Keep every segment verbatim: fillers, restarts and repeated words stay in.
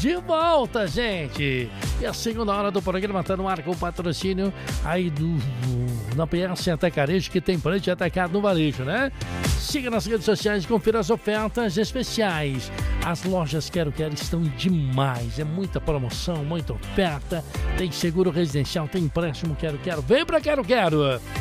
de volta, gente. E a segunda hora do programa tá no ar com o patrocínio aí do, do na P S Atacarejo, que tem preço de atacado no varejo, né? Siga nas redes sociais e confira as ofertas especiais. As lojas Quero Quero estão demais. É muita promoção, muita oferta. Tem seguro residencial, tem empréstimo Quero Quero. Vem pra Quero Quero.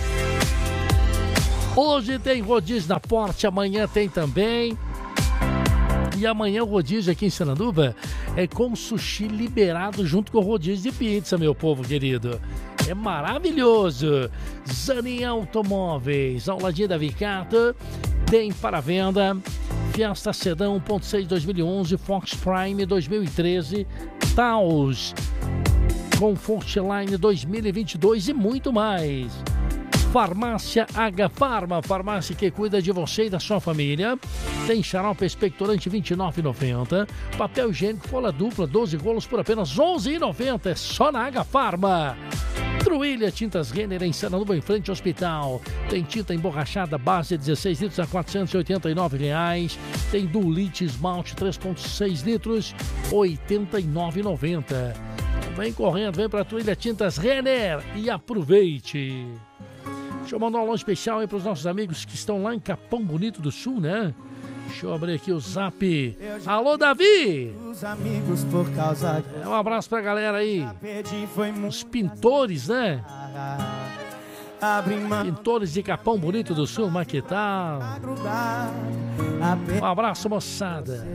Hoje tem rodízio na Forte, amanhã tem também. E amanhã o rodízio aqui em Sananduva é com sushi liberado junto com o rodízio de pizza, meu povo querido. É maravilhoso. Zanin Automóveis, ao ladinho da Vicato, tem para venda Fiesta Sedan um ponto seis dois mil e onze, Fox Prime dois mil e treze, Taos, Comfortline dois mil e vinte e dois e muito mais. Farmácia H Farma, farmácia que cuida de você e da sua família. Tem xarope expectorante vinte e nove reais e noventa centavos. Papel higiênico folha dupla, doze rolos por apenas onze reais e noventa centavos. É só na H Farma. Truilha Tintas Renner em Sananduva, em frente ao hospital. Tem tinta emborrachada base dezesseis litros a quatrocentos e oitenta e nove reais. Tem Dulite Esmalte três ponto seis litros, oitenta e nove reais e noventa centavos. Vem correndo, vem para Truilha Tintas Renner e aproveite. Deixa eu mandar um alô especial aí para os nossos amigos que estão lá em Capão Bonito do Sul, né? Deixa eu abrir aqui o zap. Alô, Davi! É, um abraço pra galera aí. Os pintores, né? Pintores de Capão Bonito do Sul, Maquetal. Um abraço, moçada.